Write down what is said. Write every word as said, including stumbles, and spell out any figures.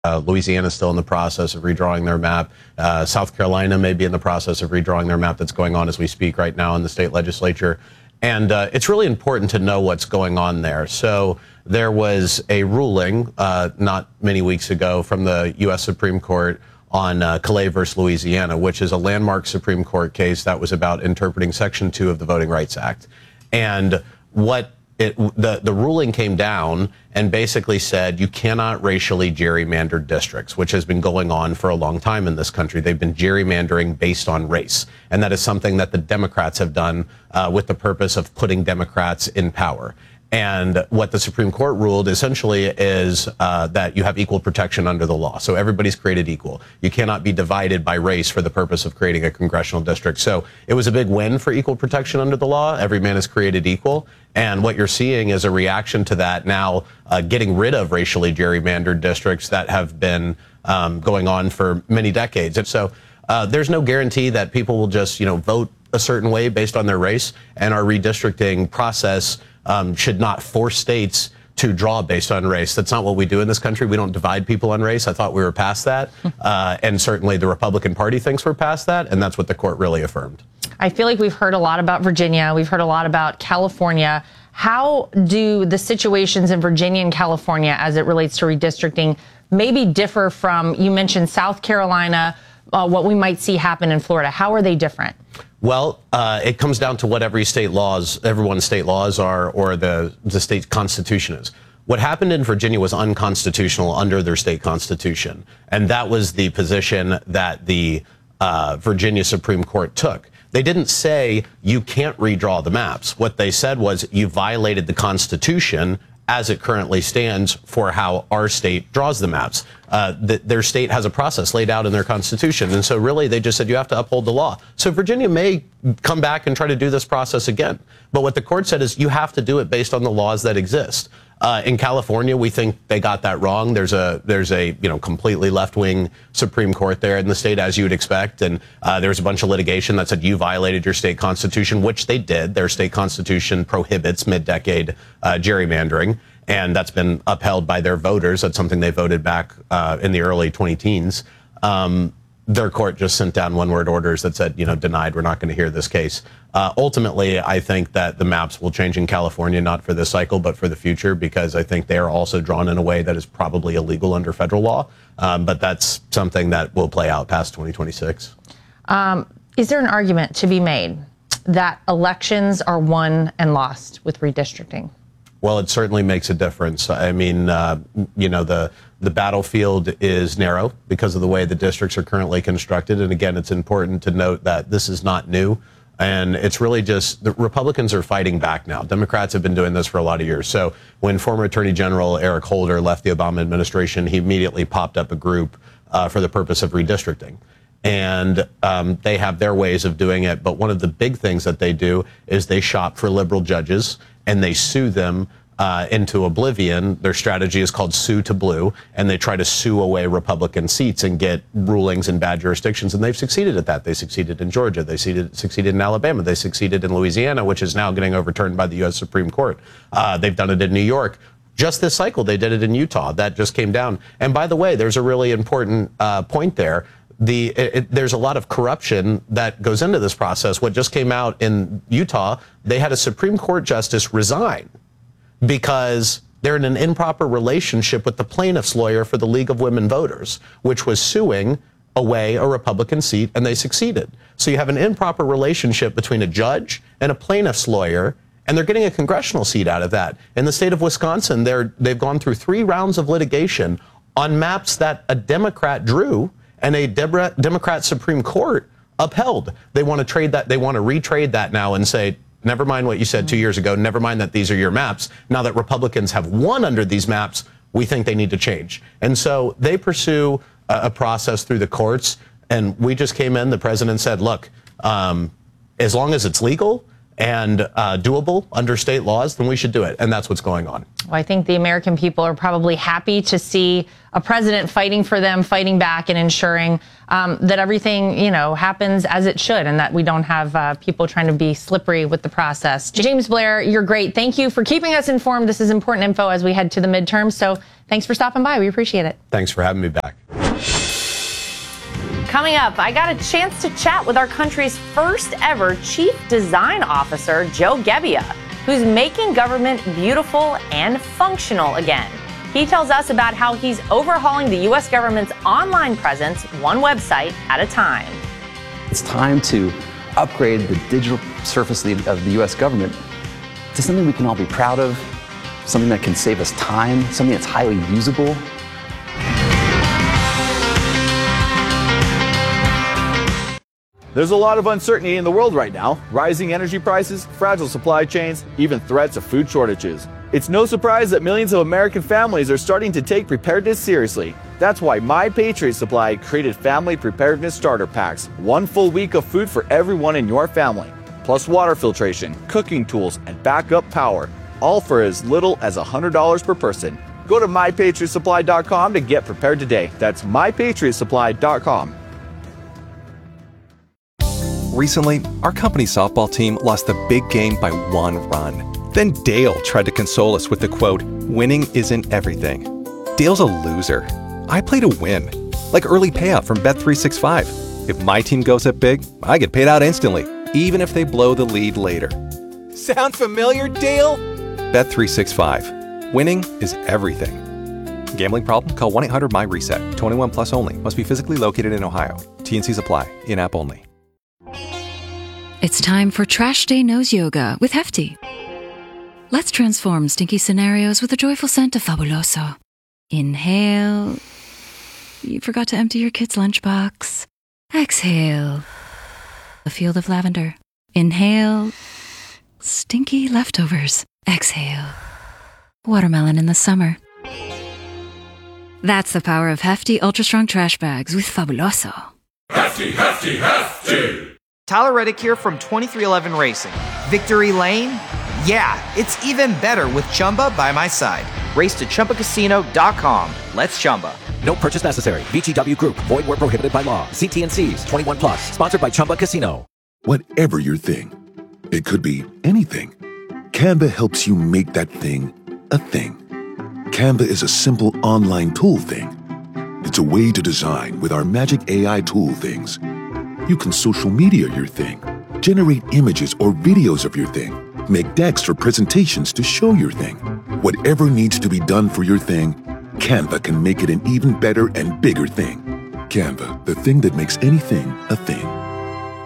Uh, Louisiana is still in the process of redrawing their map. Uh, South Carolina may be in the process of redrawing their map. That's going on as we speak right now in the state legislature. And uh, it's really important to know what's going on there. So there was a ruling uh, not many weeks ago from the U S Supreme Court on uh, Calais versus Louisiana, which is a landmark Supreme Court case that was about interpreting Section two of the Voting Rights Act. And what It, the, the ruling came down and basically said you cannot racially gerrymander districts, which has been going on for a long time in this country. They've been gerrymandering based on race. And that is something that the Democrats have done uh, with the purpose of putting Democrats in power. And what the Supreme Court ruled essentially is uh, that you have equal protection under the law. So everybody's created equal. You cannot be divided by race for the purpose of creating a congressional district. So it was a big win for equal protection under the law. Every man is created equal. And what you're seeing is a reaction to that now, uh, getting rid of racially gerrymandered districts that have been um, going on for many decades. And so uh, there's no guarantee that people will just, you know, vote a certain way based on their race, and our redistricting process um, should not force states to draw based on race. That's not what we do in this country. We don't divide people on race. I thought we were past that. Uh, and certainly the Republican Party thinks we're past that, and that's what the court really affirmed. I feel like we've heard a lot about Virginia. We've heard a lot about California. How do the situations in Virginia and California as it relates to redistricting maybe differ from, you mentioned South Carolina, uh, what we might see happen in Florida? How are they different? Well, uh, it comes down to what every state laws, everyone's state laws are, or the, the state constitution is. What happened in Virginia was unconstitutional under their state constitution. And that was the position that the uh, Virginia Supreme Court took. They didn't say you can't redraw the maps. What they said was you violated the Constitution as it currently stands for how our state draws the maps. Uh, the, their state has a process laid out in their Constitution. And so really they just said you have to uphold the law. So Virginia may come back and try to do this process again. But what the court said is you have to do it based on the laws that exist. Uh, in California, we think they got that wrong. There's a there's a you know completely left-wing Supreme Court there in the state, as you would expect, and uh, there's a bunch of litigation that said you violated your state constitution, which they did. Their state constitution prohibits mid-decade uh, gerrymandering, and that's been upheld by their voters. That's something they voted back uh, in the early twenty teens. Um, their court just sent down one-word orders that said, you know, denied, we're not going to hear this case. Uh, ultimately, I think that the maps will change in California, not for this cycle, but for the future, because I think they are also drawn in a way that is probably illegal under federal law. Um, but that's something that will play out past twenty twenty-six. Um, is there an argument to be made that elections are won and lost with redistricting? Well, it certainly makes a difference. I mean, uh, you know, the the battlefield is narrow because of the way the districts are currently constructed. And again, it's important to note that this is not new. And it's really just the Republicans are fighting back now. Democrats have been doing this for a lot of years. So when former Attorney General Eric Holder left the Obama administration, he immediately popped up a group uh, for the purpose of redistricting. And um, they have their ways of doing it. But one of the big things that they do is they shop for liberal judges and they sue them uh, into oblivion. Their strategy is called sue to blue, and they try to sue away Republican seats and get rulings in bad jurisdictions. And they've succeeded at that. They succeeded in Georgia. They succeeded, succeeded in Alabama. They succeeded in Louisiana, which is now getting overturned by the U S Supreme Court. Uh, they've done it in New York. Just this cycle, they did it in Utah. That just came down. And by the way, there's a really important uh, point there. The, it, it, there's a lot of corruption that goes into this process. What just came out in Utah, they had a Supreme Court justice resign because they're in an improper relationship with the plaintiff's lawyer for the League of Women Voters, which was suing away a Republican seat, and they succeeded. So you have an improper relationship between a judge and a plaintiff's lawyer, and they're getting a congressional seat out of that. In the state of Wisconsin, they're, they've gone through three rounds of litigation on maps that a Democrat drew and a Debra- Democrat Supreme Court upheld. They want to trade that. They want to retrade that now and say, never mind what you said two years ago. Never mind that these are your maps. Now that Republicans have won under these maps, we think they need to change. And so they pursue a, a process through the courts. And we just came in. The president said, look, um, as long as it's legal and uh, doable under state laws, then we should do it. And that's what's going on. Well, I think the American people are probably happy to see a president fighting for them, fighting back, and ensuring um, that everything, you know, happens as it should, and that we don't have uh, people trying to be slippery with the process. James Blair, you're great. Thank you for keeping us informed. This is important info as we head to the midterms. So thanks for stopping by. We appreciate it. Thanks for having me back. Coming up, I got a chance to chat with our country's first ever Chief Design Officer, Joe Gebbia, who's making government beautiful and functional again. He tells us about how he's overhauling the U S government's online presence one website at a time. It's time to upgrade the digital surface of the, of the U S government to something we can all be proud of, something that can save us time, something that's highly usable. There's a lot of uncertainty in the world right now. Rising energy prices, fragile supply chains, even threats of food shortages. It's no surprise that millions of American families are starting to take preparedness seriously. That's why My Patriot Supply created Family Preparedness Starter Packs. One full week of food for everyone in your family. Plus water filtration, cooking tools, and backup power. All for as little as one hundred dollars per person. Go to my patriot supply dot com to get prepared today. That's my patriot supply dot com. Recently, our company's softball team lost the big game by one run. Then Dale tried to console us with the quote, "Winning isn't everything." Dale's a loser. I play to win. Like early payout from Bet three sixty-five. If my team goes up big, I get paid out instantly, even if they blow the lead later. Sound familiar, Dale? Bet three sixty-five. Winning is everything. Gambling problem? Call one eight hundred M Y reset. twenty-one plus only. Must be physically located in Ohio. T N Cs apply. In-app only. It's time for Trash Day Nose Yoga with Hefty. Let's transform stinky scenarios with a joyful scent of Fabuloso. Inhale. You forgot to empty your kid's lunchbox. Exhale. A field of lavender. Inhale. Stinky leftovers. Exhale. Watermelon in the summer. That's the power of Hefty Ultra Strong Trash Bags with Fabuloso. Hefty, Hefty, Hefty! Tyler Reddick here from twenty-three eleven Racing. Victory Lane? Yeah, it's even better with Chumba by my side. Race to Chumba Casino dot com. Let's Chumba. No purchase necessary. V G W Group. Void where prohibited by law. See T N Cs. twenty-one plus. Sponsored by Chumba Casino. Whatever your thing, it could be anything. Canva helps you make that thing a thing. Canva is a simple online tool thing. It's a way to design with our magic A I tool things. You can social media your thing, generate images or videos of your thing, make decks or presentations to show your thing. Whatever needs to be done for your thing, Canva can make it an even better and bigger thing. Canva, the thing that makes anything a thing.